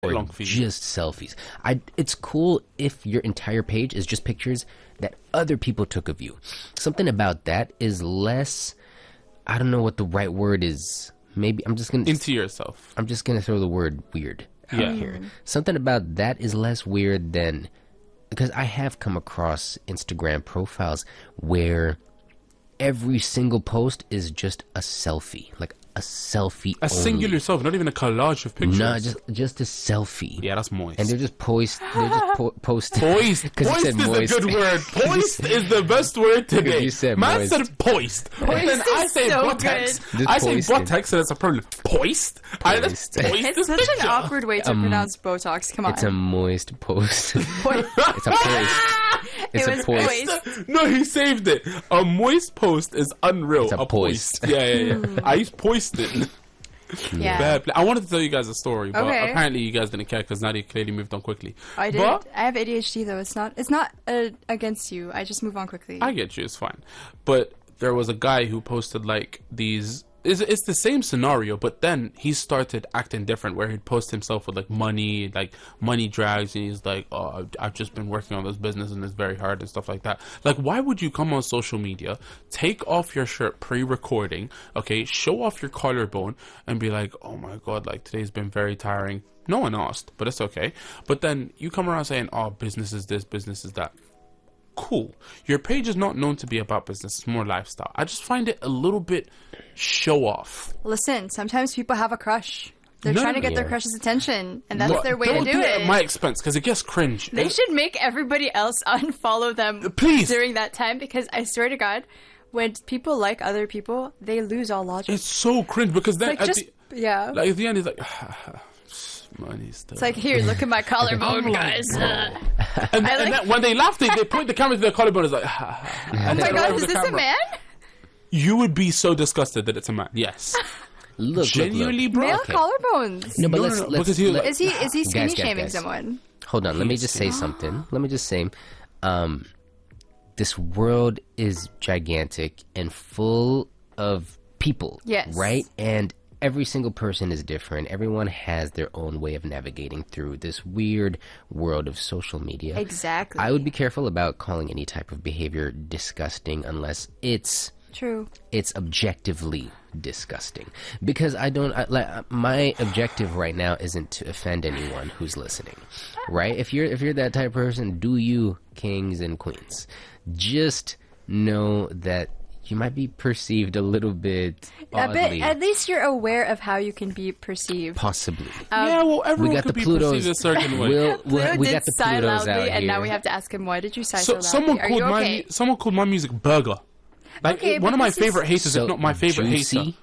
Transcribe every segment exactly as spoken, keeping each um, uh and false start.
or long for you. just selfies. I it's cool if your entire page is just pictures that other people took of you. Something about that is less, I don't know what the right word is. Maybe I'm just gonna into yourself. I'm just gonna throw the word weird out Yeah. here. Something about that is less weird than, because I have come across Instagram profiles where every single post is just a selfie, like a selfie A only. singular self, not even a collage of pictures. No, just just a selfie. Yeah, that's moist. And they're just post. They're just po- posting. Poised. 'Cause you Poised said is moist. a good word. Poised is the best word today. You said Man moist. said poised. Poised And then I is say so buttocks. good. I say Just buttocks, and it's a problem. Poised. I just Poised. poised It's this such picture. an awkward way to Um, pronounce Botox. Come on. It's a moist post. Poised. It's a post. It's It a was poist. poised. No, he saved it. A moist post is unreal. It's a poist. Yeah, yeah, yeah. I used poist it. Yeah. Bad play. I wanted to tell you guys a story, but Okay. apparently you guys didn't care because Nadia clearly moved on quickly. I did. But I have A D H D though. It's not. It's not uh, against you. I just move on quickly. I get you, it's fine. But there was a guy who posted like these. It's, it's the same scenario, but then he started acting different, where he'd post himself with like money, like money drags, and he's like, "Oh, I've, I've just been working on this business and it's very hard and stuff like that." Like, why would you come on social media, take off your shirt pre-recording, okay, show off your collarbone, and be like, "Oh my god, like today's been very tiring." No one asked, but it's okay. But then you come around saying, "Oh, business is this, business is that." Cool. Your page is not known to be about business, it's more lifestyle. I just find it a little bit show off. Listen, sometimes people have a crush. They're No, trying to get their yeah. crush's attention, and that's But their way don't to do, it. at my expense, because it gets cringe. They should make everybody else unfollow them Please. during that time, because I swear to God, when people like other people, they lose all logic. It's so cringe because then like at, just the, yeah. like, at the end it's like money stuff. It's like, here, look at my collarbone, guys. Uh, and, I and like- then when they laugh, they, they point the camera to their collarbone. It's like, oh my God, is this a man? You would be so disgusted that it's a man. Yes, Look, look, genuinely, look. bro. Male Okay. collarbones. No, but No, let's, no, no, let's because he- let- Is he is he skinny Guys, guys, shaming guys. someone? Hold on, let me He's just say skinny. something. Let me just say, um, this world is gigantic and full of people. Yes. Right? And every single person is different. Everyone has their own way of navigating through this weird world of social media. Exactly. I would be careful about calling any type of behavior disgusting unless it's True. it's objectively disgusting, because I don't I, like my objective right now isn't to offend anyone who's listening, right? If you're if you're that type of person, do you, kings and queens, just know that you might be perceived a little bit A oddly, bit. At least you're aware of how you can be perceived. possibly. yeah, well, everyone we got could the be Plutos. perceived a certain way. We'll, Pluto we'll, we did got the sigh Plutos loudly, out and here. now we have to ask him, why did you sigh so, So loudly? someone Are called you my okay? someone called my music burger. Like Okay, one but of my this is- favorite haters, So if not my favorite juicy? hater.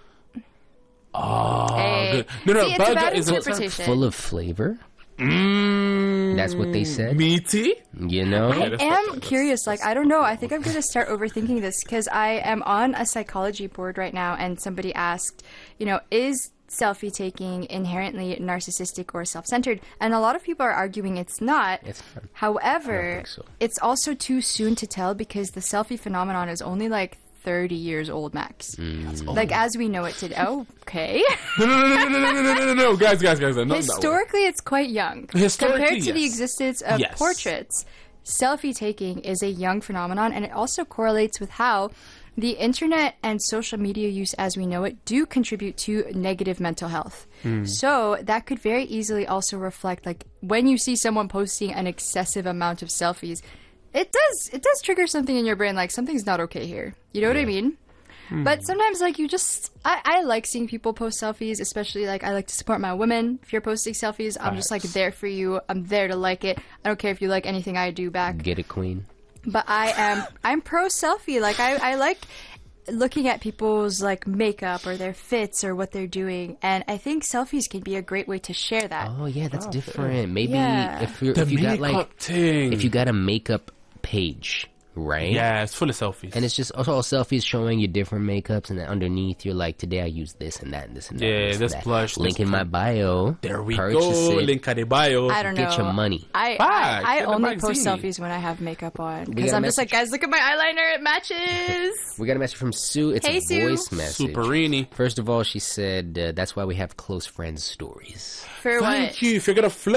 Oh, Hey. good. No, no, See, it's a burger bad is a interpretation. full of flavor. Mm, That's what they said. meaty. You know, I that's- am that's- curious. Like, I don't know. I think I'm going to start overthinking this because I am on a psychology board right now, and somebody asked, you know, is selfie taking inherently narcissistic or self-centered? And a lot of people are arguing it's not. It's not. However, think so. it's also too soon to tell because the selfie phenomenon is only like thirty years old max. Mm. Like, as we know it today. Oh, okay. No, no, no, no, no, no, no, no, no, no, guys, guys, guys. Not that way. Historically, it's quite young. Historically, Compared to the yes. existence of Yes. portraits, selfie taking is a young phenomenon, and it also correlates with how the internet and social media use as we know it do contribute to negative mental health. So that could very easily also reflect, like, when you see someone posting an excessive amount of selfies, it does it does trigger something in your brain, like something's not okay here. You know what I mean? But sometimes, like, you just... I, I like seeing people post selfies, especially, like, I like to support my women. If you're posting selfies, I'm just, like, Facts. there for you. I'm there to like it. I don't care if you like anything I do back. get it, queen. But I am... I'm pro-selfie. Like, I, I like looking at people's, like, makeup or their fits or what they're doing. And I think selfies can be a great way to share that. Oh yeah, that's different. Maybe Yeah. if you're, The if you got makeup like thing. if you got a makeup page, right? Yeah, it's full of selfies. And it's just also all selfies showing you different makeups, and then underneath you're like, today I use this and that and this and that. Yeah, and this, this and that. blush, Link this in my bio. there we Purchase go. it. Link in the bio. I don't know. Get your money. I Fuck, I, I get the only post magazine. selfies when I have makeup on because got a I'm just like, message. guys, look at my eyeliner, it matches. We got a message from Sue. It's Hey, a Sue. voice message. Superini. First of all, she said uh, that's why we have close friends stories. For Thank what? you. If you're gonna flirt.